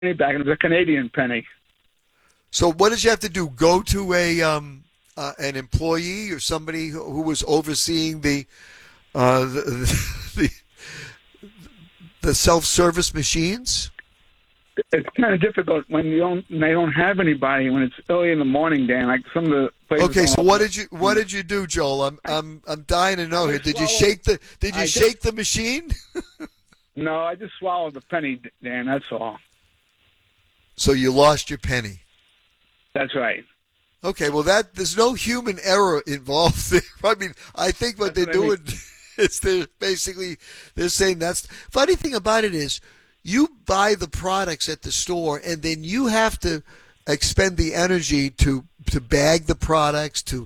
back, and it was a Canadian penny. So what did you have to do? Go to an employee or somebody who was overseeing the self-service machines? It's kind of difficult when they don't have anybody when it's early in the morning, Dan. Like some of the places. Okay, so what did you do, Joel? I'm dying to know here. Did you shake the machine? No, I just swallowed the penny, Dan. That's all. So you lost your penny. That's right. Okay, well there's no human error involved there. I mean, I think what they're doing is they're saying that's funny thing about it is you buy the products at the store and then you have to expend the energy to bag the products, to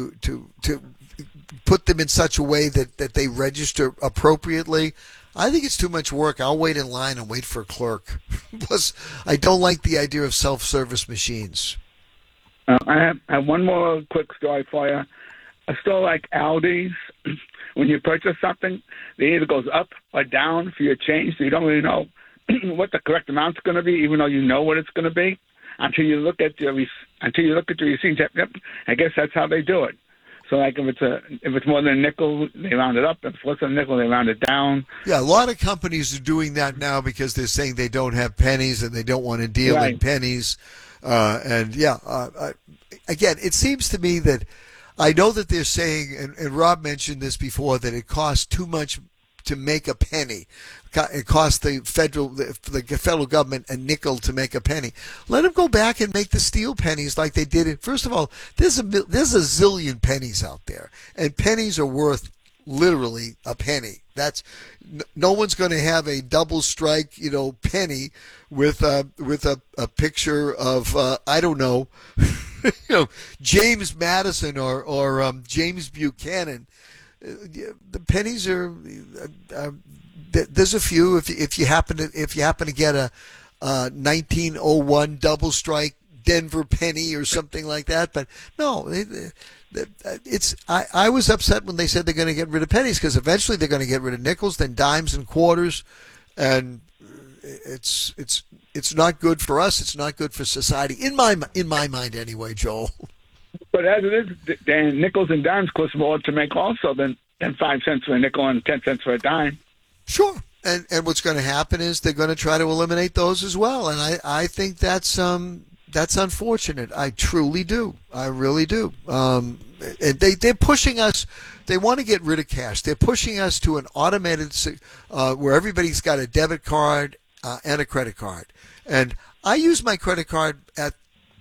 put them in such a way that they register appropriately. I think it's too much work. I'll wait in line and wait for a clerk. Plus, I don't like the idea of self-service machines. I have one more quick story for you. A store like Aldi's, when you purchase something, it either goes up or down for your change, so you don't really know what the correct amount's going to be, even though you know what it's going to be, until you look at your receipt. Yep, I guess that's how they do it. So, like, if it's more than a nickel, they round it up. If it's less than a nickel, they round it down. Yeah, a lot of companies are doing that now because they're saying they don't have pennies and they don't want to deal in pennies. Again, it seems to me that I know that they're saying, and Rob mentioned this before, that it costs too much to make a penny. It costs the federal government a nickel to make a penny. Let them go back and make the steel pennies like they did it. First of all, there's a zillion pennies out there, and pennies are worth literally a penny. That's no one's going to have a double strike, penny with a picture of I don't know, James Madison or James Buchanan. The pennies are. There's a few. If you happen to get a 1901 double strike Denver penny or something like that, but no, it's. I was upset when they said they're going to get rid of pennies because eventually they're going to get rid of nickels, then dimes and quarters, and it's not good for us. It's not good for society in my mind anyway, Joel. But as it is, Dan, nickels and dimes cost more to make also than 5 cents for a nickel and 10 cents for a dime. Sure. And what's going to happen is they're going to try to eliminate those as well. And I think that's unfortunate. I truly do. I really do. And they're pushing us. They want to get rid of cash. They're pushing us to an automated where everybody's got a debit card and a credit card. And I use my credit card at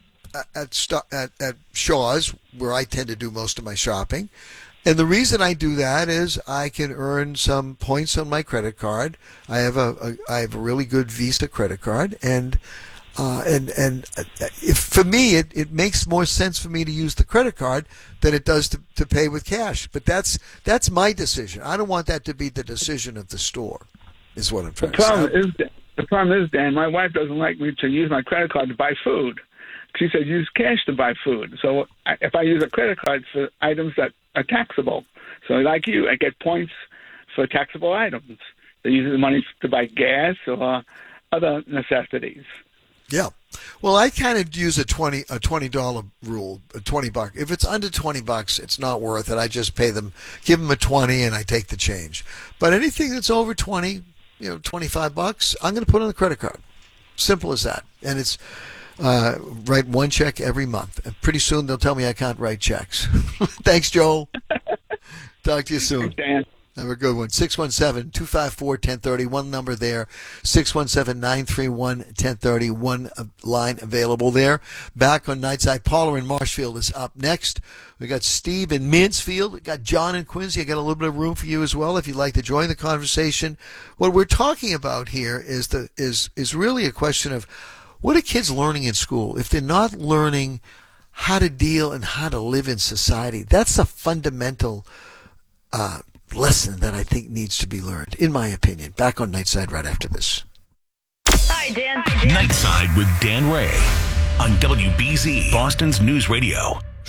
Shaw's, where I tend to do most of my shopping. And the reason I do that is I can earn some points on my credit card. I have a really good Visa credit card, and if for me it makes more sense for me to use the credit card than it does to pay with cash. But that's my decision. I don't want that to be the decision of the store. Is what I'm trying to say. The problem is, Dan, my wife doesn't like me to use my credit card to buy food. She says use cash to buy food. So if I use a credit card for items that are taxable, so like you, I get points for taxable items. They use the money to buy gas or other necessities. Yeah. Well, I kind of use a $20 rule, $20. If it's under $20, it's not worth it. I just give them a 20, and I take the change. But anything that's over 20, $25, I'm going to put on the credit card. Simple as that. And it's write one check every month. And pretty soon they'll tell me I can't write checks. Thanks, Joel. Talk to you soon. Thanks, Dan. Have a good one. 617-254-1030. One number there. 617-931-1030. One line available there. Back on Nightside. Paula in Marshfield is up next. We got Steve in Mansfield. We got John in Quincy. I got a little bit of room for you as well if you'd like to join the conversation. What we're talking about here is really a question of what are kids learning in school? If they're not learning how to deal and how to live in society, that's a fundamental lesson that I think needs to be learned, in my opinion. Back on Nightside right after this. Hi, Dan. Nightside with Dan Ray on WBZ, Boston's News Radio.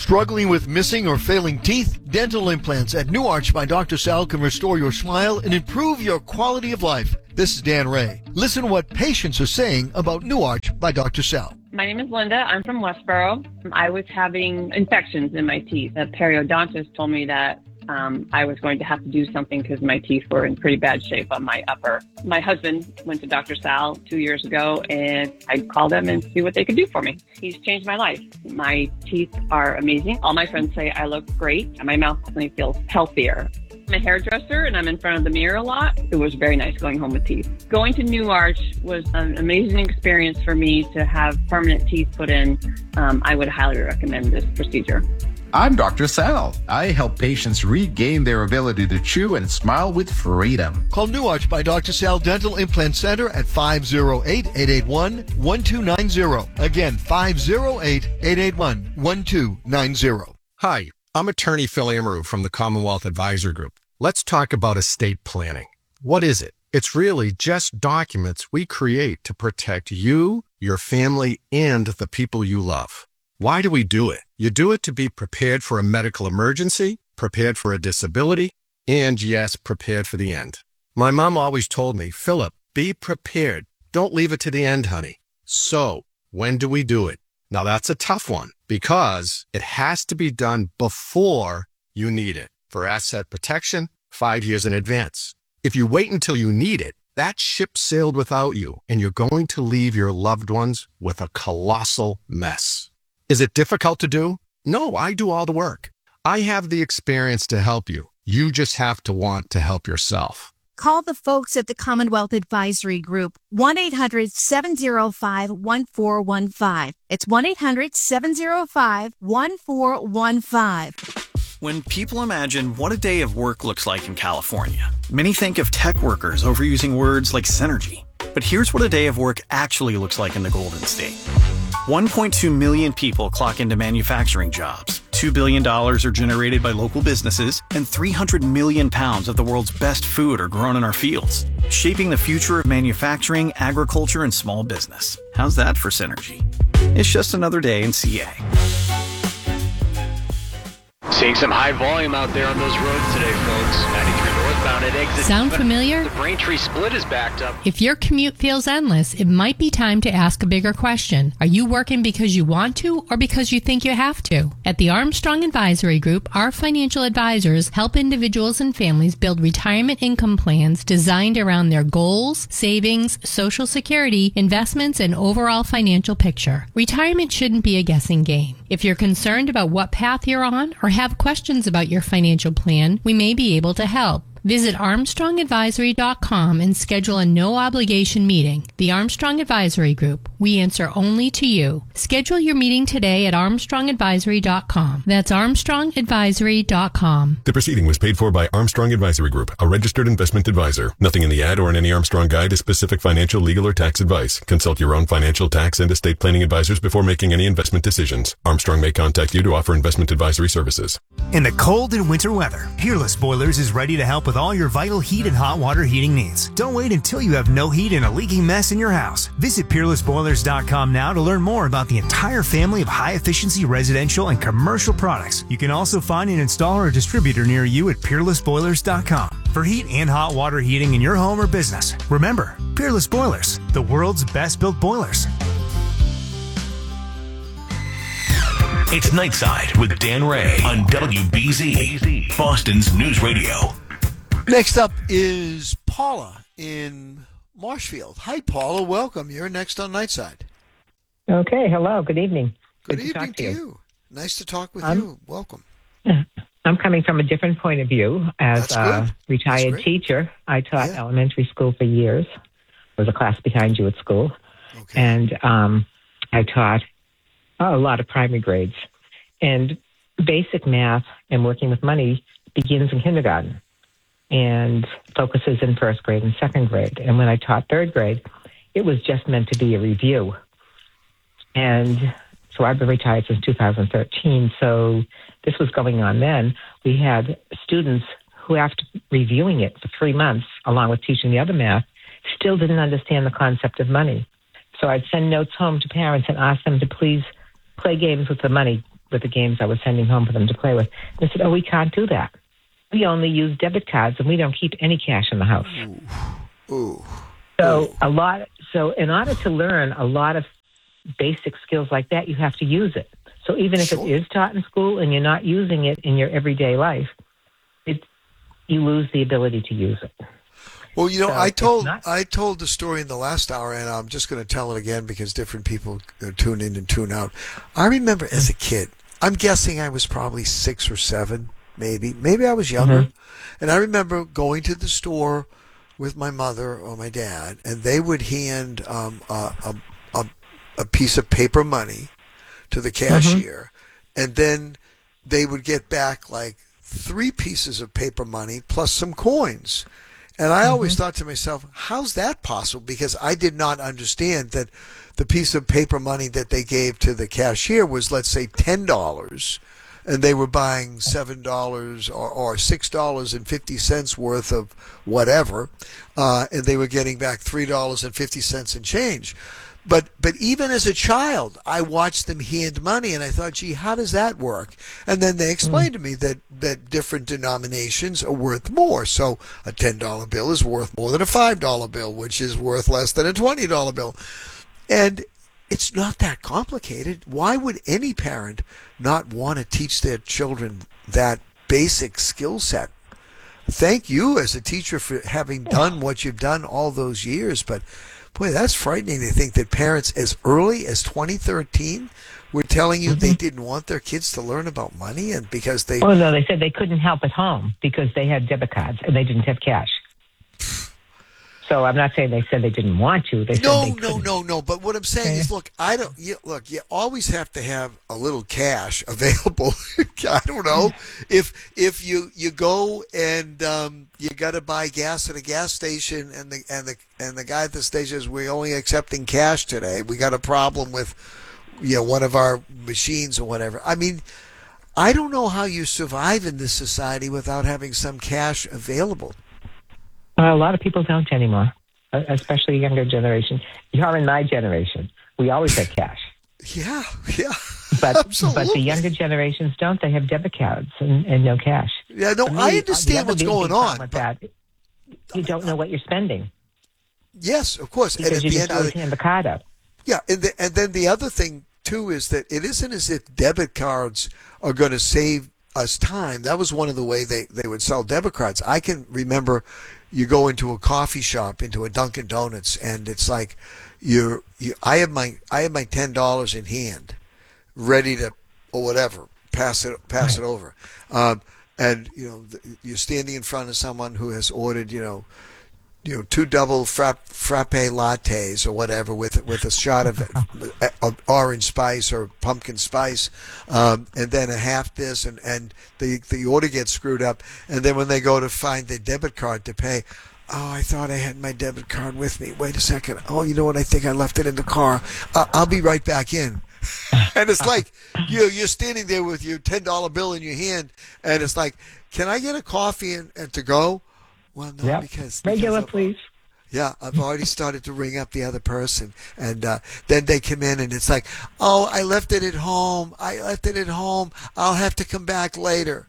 Struggling with missing or failing teeth? Dental implants at New Arch by Dr. Sal can restore your smile and improve your quality of life. This is Dan Ray. Listen to what patients are saying about New Arch by Dr. Sal. My name is Linda. I'm from Westboro. I was having infections in my teeth. The periodontist told me that I was going to have to do something because my teeth were in pretty bad shape on my upper. My husband went to Dr. Sal 2 years ago, and I called him and see what they could do for me. He's changed my life. My teeth are amazing. All my friends say I look great, and my mouth definitely feels healthier. I'm a hairdresser, and I'm in front of the mirror a lot. It was very nice going home with teeth. Going to New Arch was an amazing experience for me to have permanent teeth put in. I would highly recommend this procedure. I'm Dr. Sal. I help patients regain their ability to chew and smile with freedom. Call New Arch by Dr. Sal Dental Implant Center at 508-881-1290. Again, 508-881-1290. Hi, I'm attorney Phil Amaru from the Commonwealth Advisor Group. Let's talk about estate planning. What is it? It's really just documents we create to protect you, your family, and the people you love. Why do we do it? You do it to be prepared for a medical emergency, prepared for a disability, and yes, prepared for the end. My mom always told me, Philip, be prepared. Don't leave it to the end, honey. So, when do we do it? Now that's a tough one because it has to be done before you need it. For asset protection, 5 years in advance. If you wait until you need it, that ship sailed without you, and you're going to leave your loved ones with a colossal mess. Is it difficult to do? No, I do all the work. I have the experience to help you. You just have to want to help yourself. Call the folks at the Commonwealth Advisory Group, 1-800-705-1415. It's 1-800-705-1415. When people imagine what a day of work looks like in California, many think of tech workers overusing words like synergy. But here's what a day of work actually looks like in the Golden State. 1.2 million people clock into manufacturing jobs. $2 billion are generated by local businesses, and 300 million pounds of the world's best food are grown in our fields, shaping the future of manufacturing, agriculture, and small business. How's that for synergy? It's just another day in CA. Seeing some high volume out there on those roads today, folks. 93 northbound at exit. Sound familiar? The Braintree split is backed up. If your commute feels endless, it might be time to ask a bigger question. Are you working because you want to or because you think you have to? At the Armstrong Advisory Group, our financial advisors help individuals and families build retirement income plans designed around their goals, savings, Social Security, investments, and overall financial picture. Retirement shouldn't be a guessing game. If you're concerned about what path you're on or have questions about your financial plan, we may be able to help. Visit ArmstrongAdvisory.com and schedule a no-obligation meeting. The Armstrong Advisory Group. We answer only to you. Schedule your meeting today at ArmstrongAdvisory.com. That's ArmstrongAdvisory.com. The proceeding was paid for by Armstrong Advisory Group, a registered investment advisor. Nothing in the ad or in any Armstrong guide is specific financial, legal, or tax advice. Consult your own financial, tax, and estate planning advisors before making any investment decisions. Armstrong may contact you to offer investment advisory services. In the cold and winter weather, Peerless Boilers is ready to help with all your vital heat and hot water heating needs. Don't wait until you have no heat and a leaking mess in your house. Visit PeerlessBoilers.com now to learn more about the entire family of high-efficiency residential and commercial products. You can also find an installer or distributor near you at PeerlessBoilers.com for heat and hot water heating in your home or business. Remember, Peerless Boilers, the world's best-built boilers. It's Nightside with Dan Ray on WBZ, Boston's News Radio. Next up is Paula in Marshfield. Hi, Paula. Welcome. You're next on Nightside. Okay. Hello. Good evening. Good evening to you. Nice to talk with you. Welcome. I'm coming from a different point of view. As a retired teacher, I taught elementary school for years. I was a class behind you at school. Okay. And I taught a lot of primary grades. And basic math and working with money begins in kindergarten and focuses in first grade and second grade. And when I taught third grade, it was just meant to be a review. And so I've been retired since 2013. So this was going on then. We had students who, after reviewing it for 3 months, along with teaching the other math, still didn't understand the concept of money. So I'd send notes home to parents and ask them to please play games with the money with the games I was sending home for them to play with. They said, "Oh, we can't do that. We only use debit cards, and we don't keep any cash in the house." Ooh. So in order to learn a lot of basic skills like that, you have to use it. So even if it is taught in school and you're not using it in your everyday life, you lose the ability to use it. Well, you know, So I told the story in the last hour, and I'm just going to tell it again because different people tune in and tune out. I remember as a kid, I'm guessing I was probably 6 or 7, maybe I was younger, and I remember going to the store with my mother or my dad, and they would hand a piece of paper money to the cashier, and then they would get back like 3 pieces of paper money plus some coins. And I always thought to myself, how's that possible? Because I did not understand that the piece of paper money that they gave to the cashier was, let's say, $10, and they were buying $7 or $6.50 worth of whatever, and they were getting back $3.50 in change. But even as a child, I watched them hand money, and I thought, gee, how does that work? And then they explained to me that different denominations are worth more. So a $10 bill is worth more than a $5 bill, which is worth less than a $20 bill. And it's not that complicated. Why would any parent not want to teach their children that basic skill set? Thank you as a teacher for having done what you've done all those years, but boy, that's frightening to think that parents as early as 2013 were telling you they didn't want their kids to learn about money, and because they... Oh, no, they said they couldn't help at home because they had debit cards and they didn't have cash. So I'm not saying they said they didn't want to. They said they couldn't. No. But what I'm saying is, look, you always have to have a little cash available. I don't know if you go and you got to buy gas at a gas station, and the guy at the station says, we're only accepting cash today. We got a problem with one of our machines or whatever. I mean, I don't know how you survive in this society without having some cash available. A lot of people don't anymore, especially younger generation. You're in my generation. We always had cash. Yeah. But absolutely. But the younger generations don't. They have debit cards and no cash. Yeah, no, I understand what's going on. With that, you don't know what you're spending. Yes, of course. Because and you just always hand the card up. Yeah, and then the other thing, too, is that it isn't as if debit cards are going to save us time. That was one of the way they would sell debit cards. I can remember you go into a coffee shop, into a Dunkin' Donuts, and it's like I have my $10 in hand, ready to or whatever pass it over, and you're standing in front of someone who has ordered 2 double frappe lattes or whatever with a shot of orange spice or pumpkin spice, and then a half this, and the order gets screwed up, and then when they go to find the debit card to pay, oh, I thought I had my debit card with me. Wait a second. Oh, you know what? I think I left it in the car. I'll be right back in. And it's like you're standing there with your $10 bill in your hand, and it's like, can I get a coffee and to go? Well, no, because regular, please. Yeah, I've already started to ring up the other person, and then they come in, and it's like, oh, I left it at home. I'll have to come back later.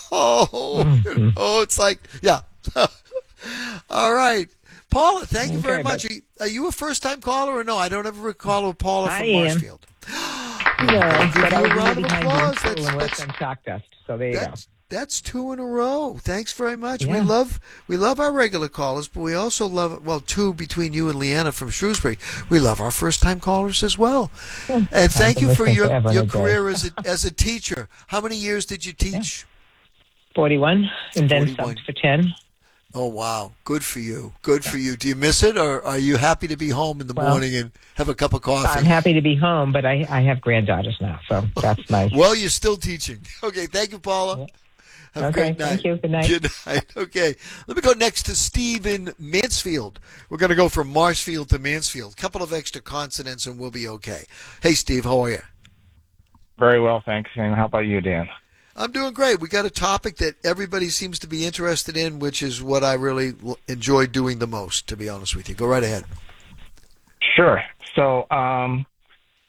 It's like, yeah. All right. Paula, thank you very much. Are you a first-time caller or no? I don't ever recall a Paula from Marshfield. No, but I was really behind you in school and worked on chalk dust, so there you go. That's 2 in a row. Thanks very much. Yeah. We love our regular callers, but we also love 2 between you and Leanna from Shrewsbury. We love our first-time callers as well. And thank you for your career as a teacher. How many years did you teach? 41, and then subbed for 10. Oh, wow. Good for you. Good for you. Do you miss it, or are you happy to be home in the morning and have a cup of coffee? I'm happy to be home, but I have granddaughters now, so that's nice. Well, you're still teaching. Okay, thank you, Paula. Yeah. Have a great night. Thank you. Good night. Good night. Okay. Let me go next to Steve in Mansfield. We're going to go from Marshfield to Mansfield. Couple of extra consonants and we'll be okay. Hey, Steve, how are you? Very well, thanks. And how about you, Dan? I'm doing great. We got a topic that everybody seems to be interested in, which is what I really enjoy doing the most, to be honest with you. Go right ahead. Sure. So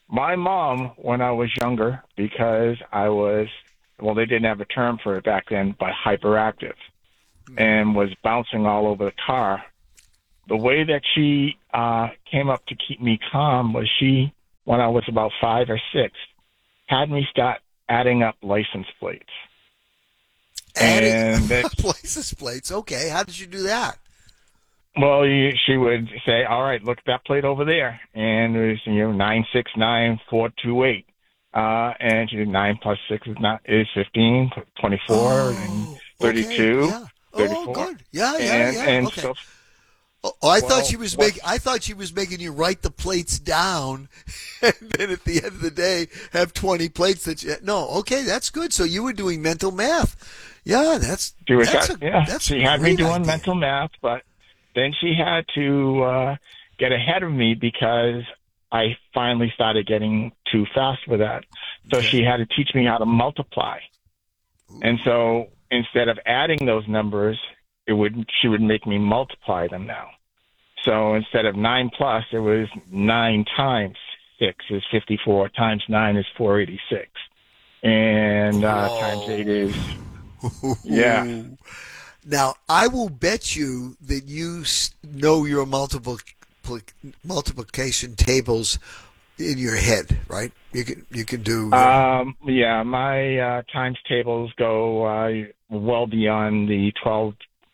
My mom, when I was younger, because I was, well, they didn't have a term for it back then, but hyperactive, and was bouncing all over the car. The way that she came up to keep me calm was she, when I was about 5 or 6, had me start adding up license plates. Adding up license plates. Okay, how did you do that? Well, she would say, all right, look at that plate over there. And it was, 969428. And she did 9 plus 6 is 15, 24, and 32. Okay, yeah. 34. Oh, good. Yeah. And okay. so, I thought she was making you write the plates down, and then at the end of the day have 20 plates that you. No, okay, that's good. So you were doing mental math. Yeah, she had me doing mental math, but then she had to get ahead of me because I finally started getting too fast with that. So she had to teach me how to multiply. And so instead of adding those numbers, she would make me multiply them now. So instead of 9 plus, it was 9 times 6 is 54, times 9 is 486. And times 8 is, yeah. Now, I will bet you that you know your multiplication tables in your head, right? You can do. Yeah, my times tables go well beyond the 12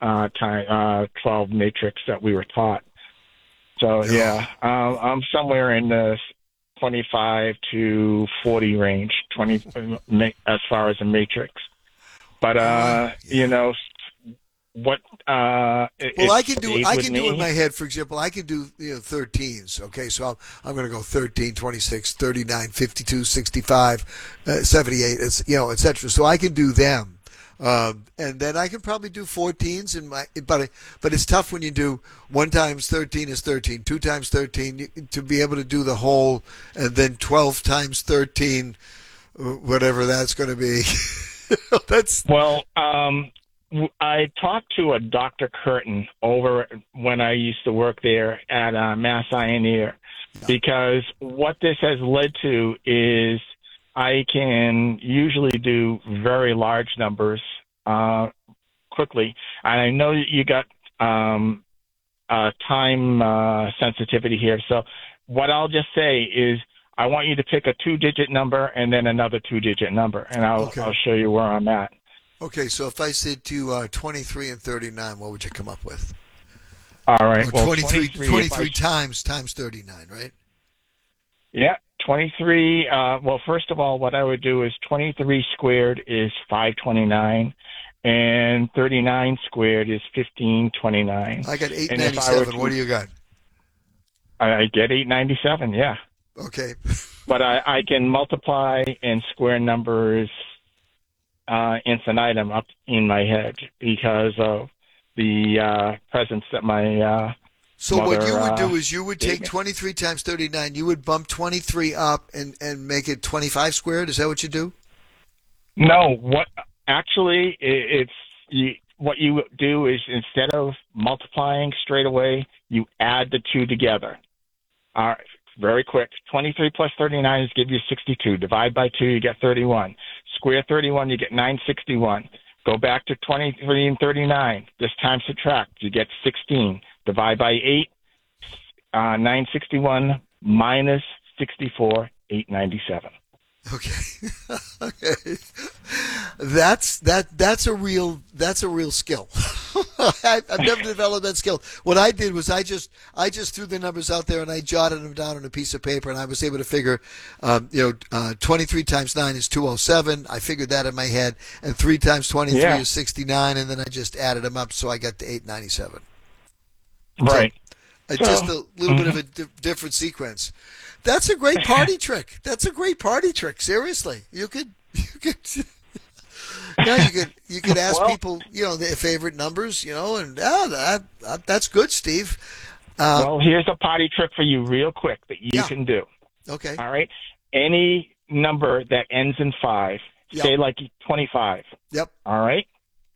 matrix that we were taught. So yeah, I'm somewhere in the 25 to 40 range, 20 as far as a matrix. But what? Well, I can do in my head. For example, I can do 13s. Okay, so I'm going to go 13, 26, 39, 52, 65, 78, etc. So I can do them, and then I can probably do 14s in my. But it's tough when you do 1 times 13 is 13, 2 times 13 to be able to do the whole, and then 12 times 13, whatever that's going to be. That's well. I talked to a Dr. Curtin over when I used to work there at Mass Ioneer, because what this has led to is I can usually do very large numbers quickly. And I know you got time sensitivity here. So what I'll just say is I want you to pick a 2-digit number and then another 2-digit number, and I'll show you where I'm at. Okay, so if I said to 23 and 39, what would you come up with? All right. Well, 23 times 39, right? Yeah, 23. Well, first of all, what I would do is 23 squared is 529, and 39 squared is 1529. I got 897. What do you got? I get 897, yeah. Okay. But I can multiply and square numbers infinitum up in my head because of the presence that my so mother, what you would do is you would take 23 times 39, you would bump 23 up and make it 25 squared. Is that what you do? No, what actually what you do is instead of multiplying straight away, you add the two together. All right, very quick. 23 plus 39 is give you 62. Divide by 2, you get 31. Square 31, you get 961. Go back to 23 and 39. This time subtract, you get 16. Divide by 8, 961 minus 64, 897. Okay. Okay. That's a real skill. I've never developed that skill. What I did was I just threw the numbers out there and I jotted them down on a piece of paper, and I was able to figure 23 times 9 is 207. I figured that in my head, and 3 times 23 is 69, and then I just added them up, so I got to 897. Right. So, just a little bit of a different sequence. That's a great party trick. Seriously, you could ask people, their favorite numbers, and that's good, Steve. Well, here's a party trick for you, real quick, that you can do. Okay. All right. Any number that ends in 5, say like 25. Yep. All right.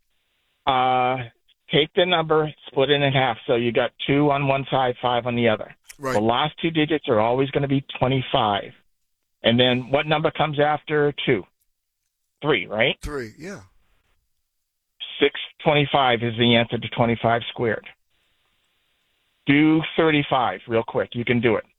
Take the number, split it in half. So you got 2 on one side, 5 on the other. Right. The last 2 digits are always going to be 25. And then what number comes after 2? 3, right? 3, yeah. 625 is the answer to 25 squared. Do 35 real quick. You can do it.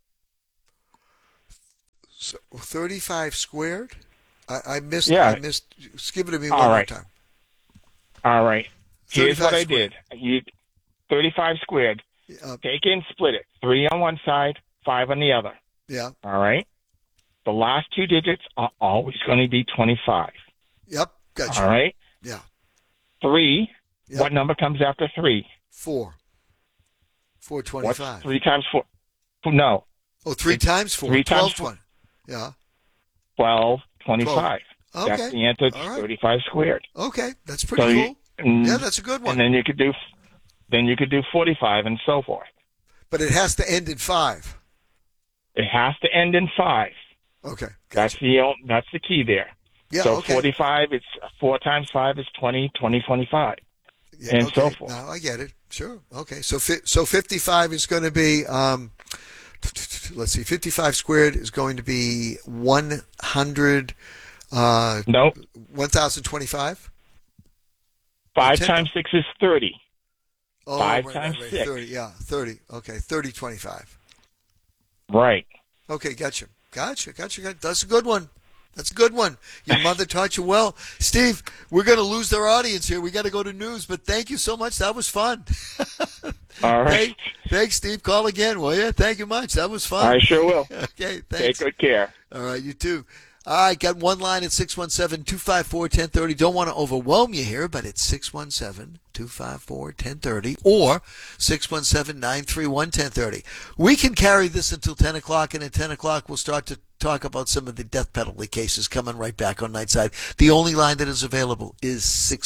So 35 squared? I missed. Yeah. I missed. Give it to me one more time. All right. Here's what I squared. did. 35 squared. Take it and split it. 3 on one side, 5 on the other. Yeah. All right. The last 2 digits are always going to be 25. Yep. Gotcha. All right. Yeah. 3. Yep. What number comes after 3? 4. 425. What's 3 times 4? No. Oh, 3 times 4. 3 12, times 4. 20. Yeah. 12, 25. 12. That's Okay. the answer to All right. 35 squared. Okay, that's pretty cool. Yeah, that's a good one. And then you could do 45 and so forth. But it has to end in 5. It has to end in 5. Okay. Gotcha. That's the key there. Yeah, so okay. 45, it's 4 times 5 is 20, 20, 25, Yeah, and okay. so forth. No, I get it. Sure. Okay. So 55 is going to be, let's see, 55 squared is going to be 100. Nope. 1,025? 5 times 6 is 30. Oh, 5 times 6. 30, yeah, 30. Okay, 3025. Right. Okay, gotcha. That's a good one. Your mother taught you well. Steve, we're going to lose their audience here. We got to go to news, but thank you so much. That was fun. All right. Hey, thanks, Steve. Call again, will you? Thank you much. That was fun. I sure will. Okay, thanks. Take good care. All right, you too. All right, got one line at 617-254-1030. Don't want to overwhelm you here, but it's 617-254-1030 or 617-931-1030. We can carry this until 10 o'clock, and at 10 o'clock we'll start to talk about some of the death penalty cases coming right back on Nightside. The only line that is available is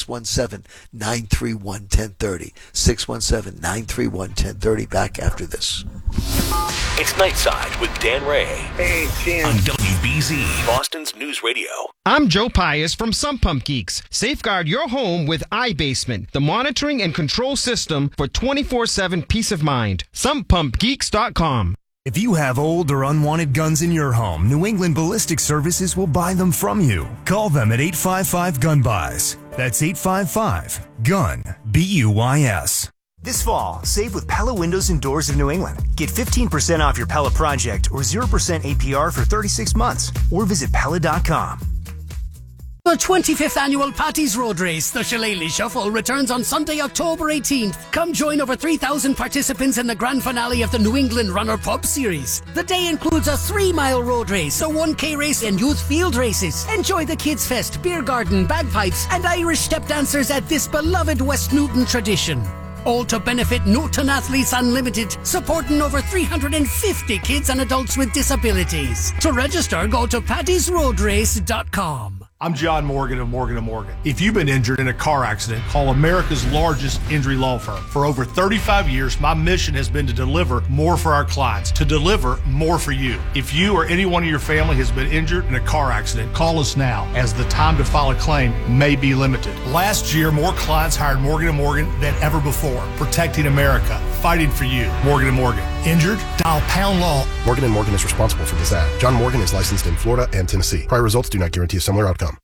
617-931-1030. 617-931-1030. Back after this. It's Nightside with Dan Ray. Hey, Jim. On WBZ, Boston's News Radio. I'm Joe Pius from Sump Pump Geeks. Safeguard your home with iBasement, the monitoring and control system for 24/7 peace of mind. SumpPumpGeeks.com. If you have old or unwanted guns in your home, New England Ballistic Services will buy them from you. Call them at 855-GUN-BUYS. That's 855-GUN, BUYS. This fall, save with Pella Windows and Doors of New England. Get 15% off your Pella project or 0% APR for 36 months. Or visit Pella.com. The 25th Annual Patty's Road Race, the Shillelagh Shuffle, returns on Sunday, October 18th. Come join over 3,000 participants in the grand finale of the New England Runner Pub Series. The day includes a 3-mile road race, a 1K race, and youth field races. Enjoy the Kids Fest, beer garden, bagpipes, and Irish step dancers at this beloved West Newton tradition. All to benefit Newton Athletes Unlimited, supporting over 350 kids and adults with disabilities. To register, go to pattysroadrace.com. I'm John Morgan of Morgan & Morgan. If you've been injured in a car accident, call America's largest injury law firm. For over 35 years, my mission has been to deliver more for our clients, to deliver more for you. If you or anyone in your family has been injured in a car accident, call us now, as the time to file a claim may be limited. Last year, more clients hired Morgan & Morgan than ever before, protecting America, fighting for you. Morgan & Morgan. Injured? Dial pound law. Morgan & Morgan is responsible for this ad. John Morgan is licensed in Florida and Tennessee. Prior results do not guarantee a similar outcome.